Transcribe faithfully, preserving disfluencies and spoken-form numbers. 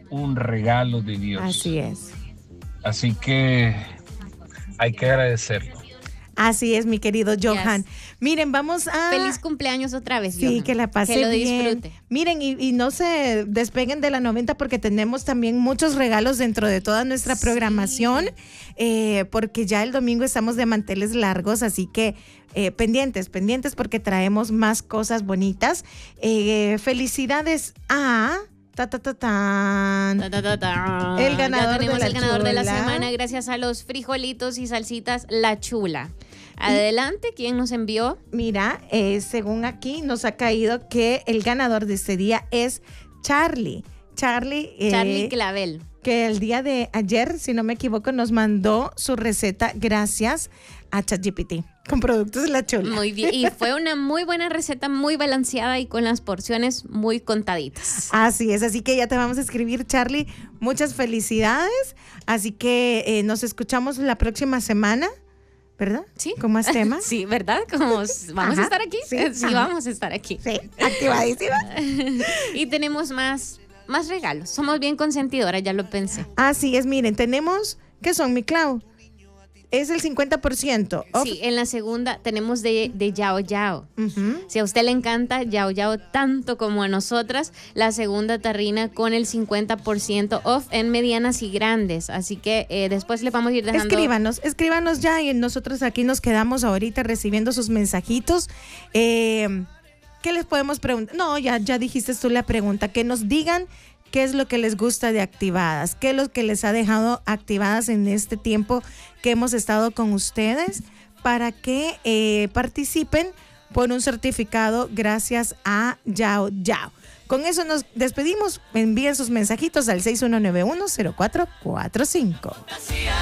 un regalo de Dios. Así es. Así que hay que agradecerlo. Así es, mi querido Johan. Yes. Miren, vamos a... Feliz cumpleaños otra vez, Sí, Johan. que la pase bien. Que lo bien. disfrute. Miren, y, y no se despeguen de la noventa porque tenemos también muchos regalos dentro de toda nuestra sí. programación, eh, porque ya el domingo estamos de manteles largos, así que eh, pendientes, pendientes porque traemos más cosas bonitas. Eh, felicidades a... Ta, ta, ta, tan. Ta, ta, ta, ta. El ganador ya tenemos de la el ganador chula. de la semana gracias a los frijolitos y salsitas La Chula. Adelante, ¿quién nos envió? Mira, eh, según aquí nos ha caído que el ganador de este día es Charlie. Charlie. Eh, Charlie Clavel. Que el día de ayer, si no me equivoco, nos mandó su receta gracias a ChatGPT con productos de La Chula. Muy bien, y fue una muy buena receta, muy balanceada y con las porciones muy contaditas. Así es, así que ya te vamos a escribir, Charlie. Muchas felicidades. Así que eh, nos escuchamos la próxima semana. ¿Verdad? Sí. ¿Con más temas? Sí, ¿verdad? Como vamos ajá, a estar aquí. Sí, sí vamos a estar aquí. Sí, activadísima. Y tenemos más, más regalos. Somos bien consentidoras, ya lo pensé. Así es, miren, tenemos, ¿qué son, mi Clau? Es el cincuenta por ciento. Off. Sí, en la segunda tenemos de, de Yao Yao. Uh-huh. Si a usted le encanta Yao Yao tanto como a nosotras, la segunda tarrina con el cincuenta por ciento off en medianas y grandes. Así que eh, después le vamos a ir dejando... Escríbanos, escríbanos ya y nosotros aquí nos quedamos ahorita recibiendo sus mensajitos. Eh, ¿Qué les podemos preguntar? No, ya, ya dijiste tú la pregunta. Que nos digan qué es lo que les gusta de Activadas, qué es lo que les ha dejado Activadas en este tiempo que hemos estado con ustedes para que eh, participen por un certificado gracias a Yao Yao. Con eso nos despedimos. Envíen sus mensajitos al seis uno nueve uno cero cuatro cuatro cinco.